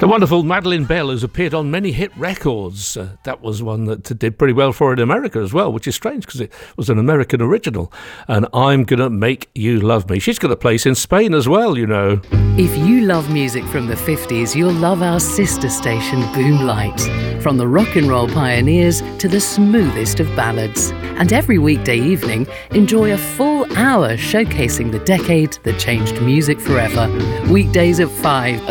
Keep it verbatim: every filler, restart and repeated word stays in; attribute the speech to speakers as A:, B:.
A: The wonderful Madeline Bell has appeared on many hit records. Uh, that was one that did pretty well for her in America as well, which is strange because it was an American original. And I'm Gonna Make You Love Me. She's got a place in Spain as well, you know.
B: If you love music from the fifties, you'll love our sister station, Boomlight. From the rock and roll pioneers to the smoothest of ballads. And every weekday evening, enjoy a full hour showcasing the decade that changed music forever. Weekdays at five.